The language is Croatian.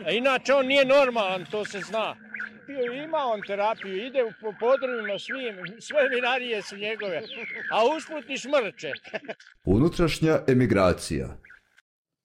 A inače on nije normalan, to se zna. Ima on terapiju, ide po podrumima svim, sve vinarije su njegove, a usput i šmrče. Unutrašnja emigracija.